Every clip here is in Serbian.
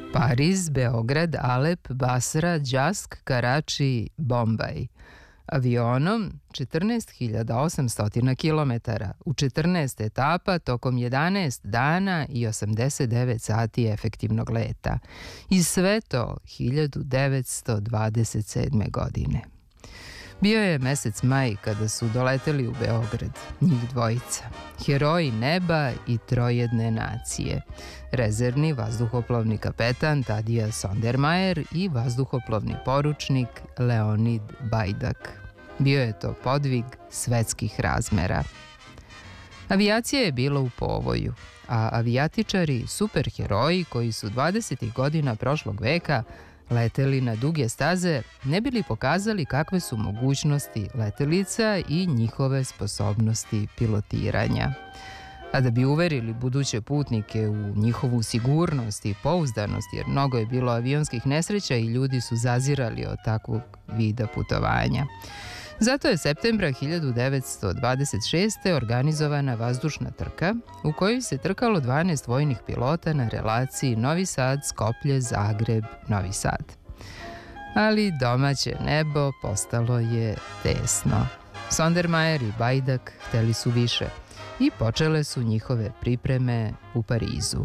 Pariz, Beograd, Alep, Basra, Đask, Karači, Bombaj. Avionom 14.800 km u 14 etapa tokom 11 dana i 89 sati efektivnog leta. I sve to 1927. godine. Bio je mesec maj kada su doleteli u Beograd, njih dvojica, heroji neba i trojedne nacije, rezervni vazduhoplovni kapetan Tadija Sondermajer i vazduhoplovni poručnik Leonid Bajdak. Bio je to podvig svetskih razmera. Avijacija je bila u povoju, a avijatičari, superheroji koji su 20. godina prošlog veka leteli na duge staze, ne bili pokazali kakve su mogućnosti letelica i njihove sposobnosti pilotiranja. A da bi uverili buduće putnike u njihovu sigurnost i pouzdanost, jer mnogo je bilo avionskih nesreća i ljudi su zazirali od takvog vida putovanja. Zato je septembra 1926. organizovana vazdušna trka u kojoj se trkalo 12 vojnih pilota na relaciji Novi Sad, Skoplje, Zagreb, Novi Sad. Ali domaće nebo postalo je tesno. Sondermajer i Bajdak hteli su više i počele su njihove pripreme u Parizu.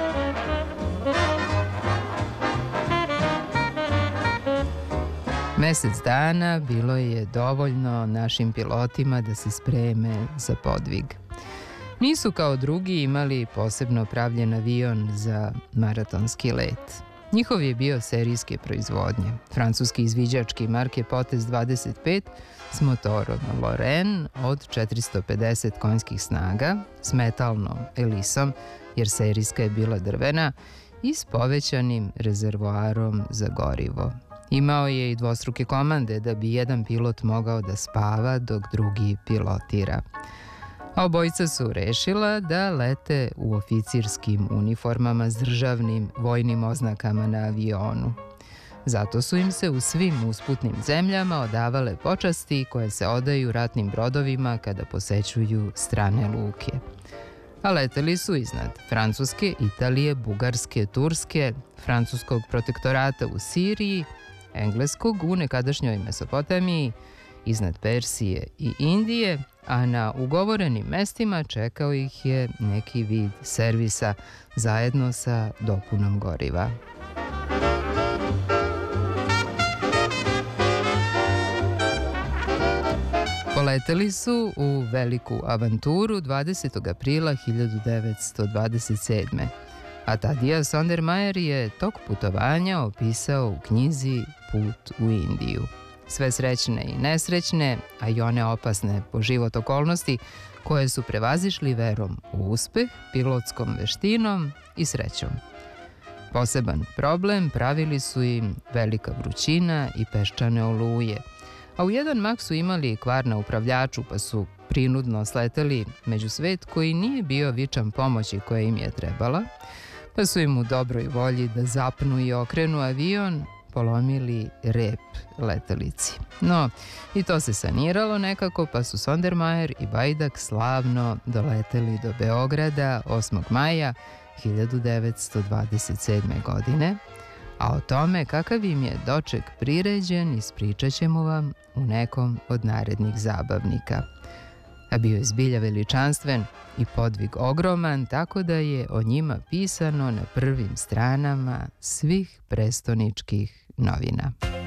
Mesec dana bilo je dovoljno našim pilotima da se spreme za podvig. Nisu kao drugi imali posebno pravljen avion za maratonski let. Njihov je bio serijske proizvodnje, francuski izviđački marke Potez 25 s motorom Lorraine od 450 konjskih snaga, s metalnom elisom, jer serijska je bila drvena, i s povećanim rezervoarom za gorivo. Imao je i dvostruke komande da bi jedan pilot mogao da spava dok drugi pilotira. A obojica su rešila da lete u oficirskim uniformama s državnim vojnim oznakama na avionu. Zato su im se u svim usputnim zemljama odavale počasti koje se odaju ratnim brodovima kada posećuju strane luke. A leteli su iznad Francuske, Italije, Bugarske, Turske, francuskog protektorata u Siriji, engleskog u nekadašnjoj Mesopotamiji, iznad Persije i Indije, a na ugovorenim mestima čekao ih je neki vid servisa zajedno sa dopunom goriva. Poleteli su u veliku avanturu 20. aprila 1927. A Tadija Sondermajer je tok putovanja opisao u knjizi Put u Indiju. Sve srećne i nesrećne, a i one opasne po život okolnosti, koje su prevazišli verom u uspeh, pilotskom veštinom i srećom. Poseban problem pravili su im velika vrućina i peščane oluje, a u jedan mak su imali kvar na upravljaču, pa su prinudno sleteli među svet koji nije bio vičan pomoći koja im je trebala, pa su im u dobroj volji da zapnu i okrenu avion polomili rep letelici. No, i to se saniralo nekako, pa su Sondermajer i Bajdak slavno doleteli do Beograda 8. maja 1927. godine, a o tome kakav im je doček priređen ispričat ćemo vam u nekom od narednih zabavnika. A bio je zbilja veličanstven i podvig ogroman, tako da je o njima pisano na prvim stranama svih prestoničkih novina.